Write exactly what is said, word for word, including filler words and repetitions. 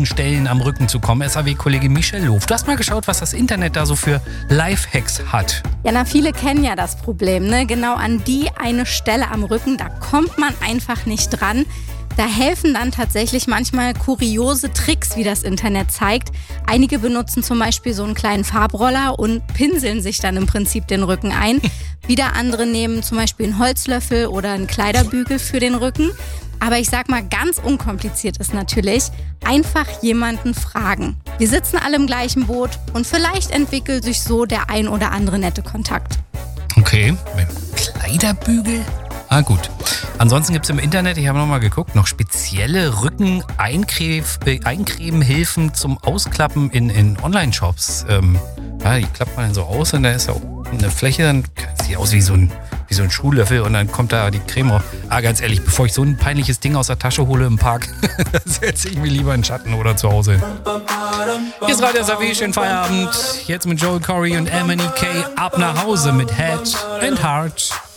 flachen Stellen am Rücken zu kommen. S A W-Kollegin Michelle Loof, du hast mal geschaut, was das Internet da so für Lifehacks hat. Ja, na, viele kennen ja das Problem, ne? Genau an die eine Stelle am Rücken, da kommt man einfach nicht dran. Da helfen dann tatsächlich manchmal kuriose Tricks, wie das Internet zeigt. Einige benutzen zum Beispiel so einen kleinen Farbroller und pinseln sich dann im Prinzip den Rücken ein. Wieder andere nehmen zum Beispiel einen Holzlöffel oder einen Kleiderbügel für den Rücken. Aber ich sag mal, ganz unkompliziert ist natürlich, einfach jemanden fragen. Wir sitzen alle im gleichen Boot und vielleicht entwickelt sich so der ein oder andere nette Kontakt. Okay, mit dem Kleiderbügel? Ah, gut. Ansonsten gibt es im Internet, ich habe nochmal geguckt, noch spezielle Rücken-Eincremenhilfen zum Ausklappen in, in Online-Shops. Ähm, ja, die klappt man dann so aus und da ist ja auch eine Fläche, dann sieht aus wie so ein, wie so ein Schuhlöffel und dann kommt da die Creme raus. Ah, ganz ehrlich, bevor ich so ein peinliches Ding aus der Tasche hole im Park, setze ich mich lieber in den Schatten oder zu Hause hin. Hier ist Radio S A W, schönen Feierabend. Jetzt mit Joel Corey und Emily Kay ab nach Hause mit Head and Heart.